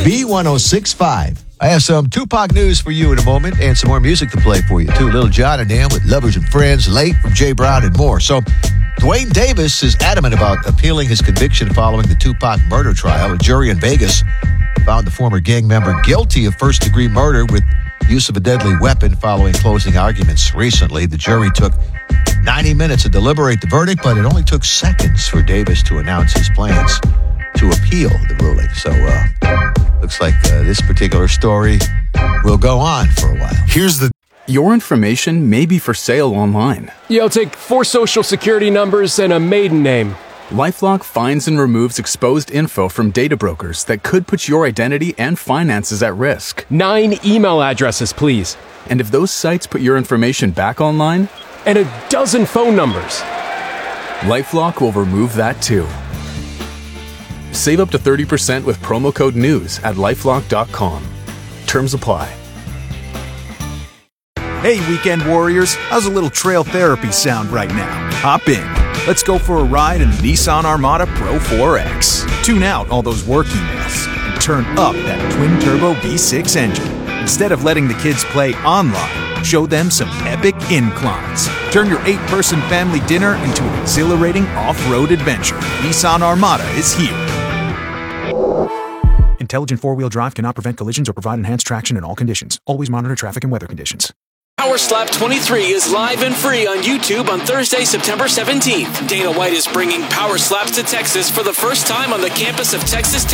B1065. I have some Tupac news for you in a moment and some more music to play for you, too. Little John and Dan with Lovers and Friends, Late from Jay Brown and more. So, Dwayne Davis is adamant about appealing his conviction following the Tupac murder trial. A jury in Vegas found the former gang member guilty of first-degree murder with use of a deadly weapon following closing arguments recently. The jury took 90 minutes to deliberate the verdict, but it only took seconds for Davis to announce his plans to appeal the ruling. So, looks like this particular story will go on for a while. Your information may be for sale online. Yeah, I'll take 4 social security numbers and a maiden name. LifeLock finds and removes exposed info from data brokers that could put your identity and finances at risk. 9 email addresses, please. And if those sites put your information back online, and a dozen phone numbers. LifeLock will remove that too. Save up to 30% with promo code NEWS at LifeLock.com. Terms apply. Hey, weekend warriors, how's a little trail therapy sound right now? Hop in. Let's go for a ride in the Nissan Armada Pro 4X. Tune out all those work emails and turn up that twin-turbo V6 engine. Instead of letting the kids play online, show them some epic inclines. Turn your 8-person family dinner into an exhilarating off-road adventure. Nissan Armada is here. Intelligent four-wheel drive cannot prevent collisions or provide enhanced traction in all conditions. Always monitor traffic and weather conditions. Power Slap 23 is live and free on YouTube on Thursday, September 17th. Dana White is bringing Power Slaps to Texas for the first time on the campus of Texas Tech.